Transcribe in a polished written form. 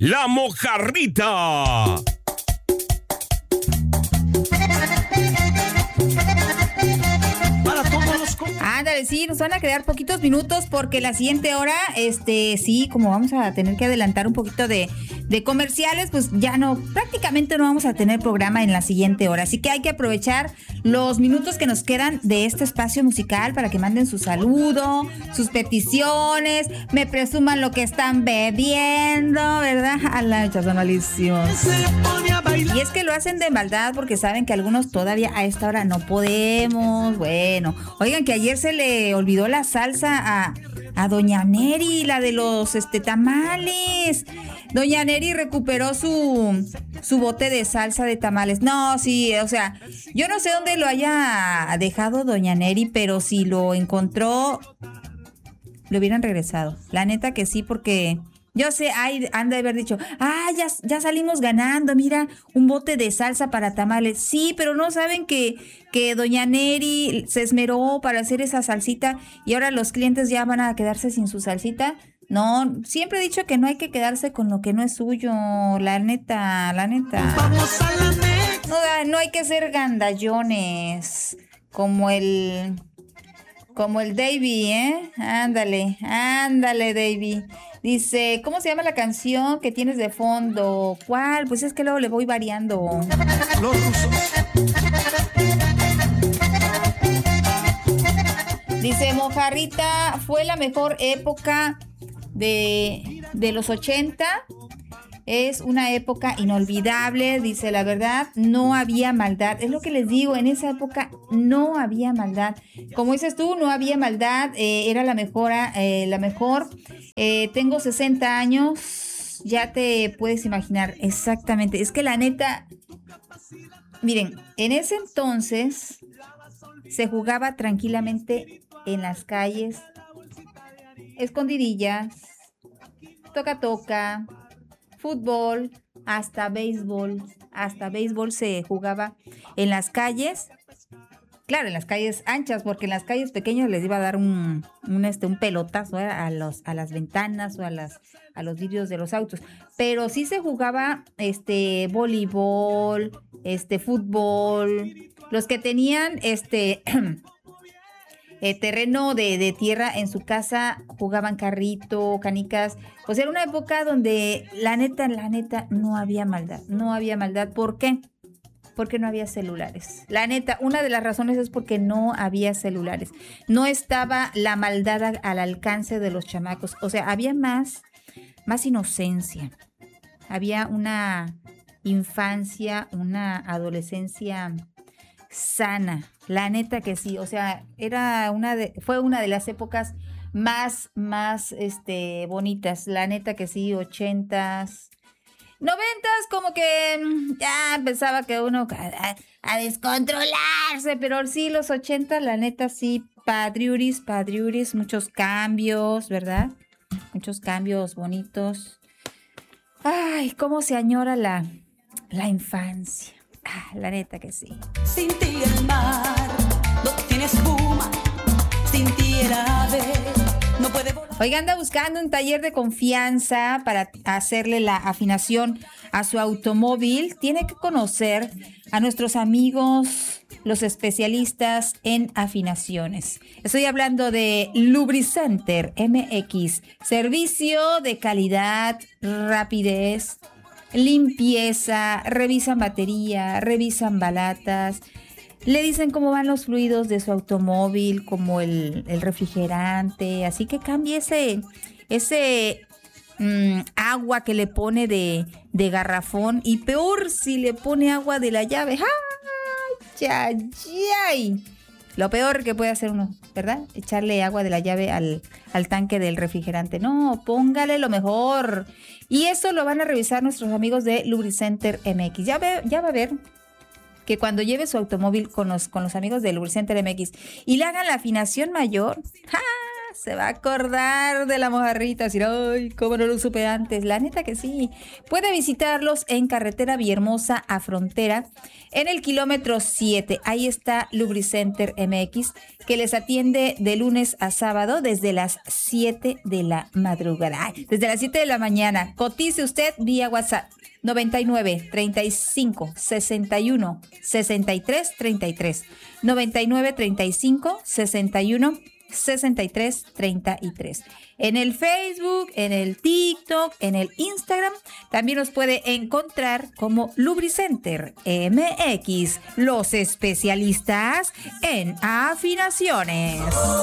La Mojarrita. Ándale, sí, nos van a quedar poquitos minutos porque la siguiente hora, sí, como vamos a tener que adelantar un poquito de comerciales, pues ya prácticamente no vamos a tener programa en la siguiente hora. Así que hay que aprovechar los minutos que nos quedan de este espacio musical para que manden su saludo, sus peticiones, me presuman lo que están bebiendo, ¿verdad? A la son maliciosos. Y es que lo hacen de maldad porque saben que algunos todavía a esta hora no podemos. Bueno, oigan que ayer se le olvidó la salsa a Doña Neri, la de los tamales. Doña Neri recuperó su bote de salsa de tamales. No, sí, o sea, yo no sé dónde lo haya dejado Doña Neri, pero si lo encontró, lo hubieran regresado. La neta que sí, porque yo sé, han de haber dicho, ya salimos ganando, mira, un bote de salsa para tamales. Sí, pero no saben que Doña Neri se esmeró para hacer esa salsita y ahora los clientes ya van a quedarse sin su salsita. No, siempre he dicho que no hay que quedarse con lo que no es suyo, la neta. No hay que ser gandallones, como el Davey, ¿eh? Ándale, Davey. Dice, ¿cómo se llama la canción que tienes de fondo? ¿Cuál? Pues es que luego le voy variando. Los rusos. Dice, Mojarrita, fue la mejor época de los 80. Es una época inolvidable, dice, la verdad, no había maldad. Es lo que les digo, en esa época no había maldad. Como dices tú, no había maldad, era la mejor. Tengo 60 años, ya te puedes imaginar exactamente. Es que la neta, miren, en ese entonces se jugaba tranquilamente en las calles, escondidillas, toca-toca, fútbol, hasta béisbol se jugaba en las calles. Claro, en las calles anchas, porque en las calles pequeñas les iba a dar un pelotazo a las ventanas o a los vidrios de los autos. Pero sí se jugaba voleibol, fútbol. Los que tenían terreno de tierra en su casa jugaban carrito, canicas. Pues era una época donde la neta no había maldad. ¿Por qué? Porque no había celulares. La neta, una de las razones es porque no había celulares. No estaba la maldad al alcance de los chamacos. O sea, había más inocencia. Había una infancia, una adolescencia sana. La neta que sí. O sea, fue una de las épocas más bonitas. La neta que sí, 80s. 90s como que ya empezaba que uno a descontrolarse, pero sí los 80, la neta sí, padriuris, muchos cambios, ¿verdad? Muchos cambios bonitos. Ay, cómo se añora la infancia. La neta que sí. Sin ti el mar no tiene espuma, sin ti el ave no puede volar. Oiga, anda buscando un taller de confianza para hacerle la afinación a su automóvil. Tiene que conocer a nuestros amigos, los especialistas en afinaciones. Estoy hablando de Lubricenter MX. Servicio de calidad, rapidez, limpieza, revisan batería, revisan balatas. Le dicen cómo van los fluidos de su automóvil, como el refrigerante, así que cambie ese agua que le pone de garrafón, y peor si le pone agua de la llave. ¡Ay! Lo peor que puede hacer uno, ¿verdad? Echarle agua de la llave al tanque del refrigerante. No, póngale lo mejor. Y eso lo van a revisar nuestros amigos de Lubricenter MX. Ya va a ver que cuando lleve su automóvil con los amigos de Lubricenter MX y le hagan la afinación mayor, se va a acordar de la mojarrita, decir, ay, cómo no lo supe antes. La neta que sí. Puede visitarlos en carretera Villahermosa a Frontera, en el kilómetro 7. Ahí está Lubricenter MX, que les atiende de lunes a sábado desde las 7 de la madrugada. Ay, desde las 7 de la mañana. Cotice usted vía WhatsApp 99 35 61 63 33. 99 35 61 63 33. En el Facebook, en el TikTok, en el Instagram, también nos puede encontrar como Lubricenter MX, los especialistas en afinaciones.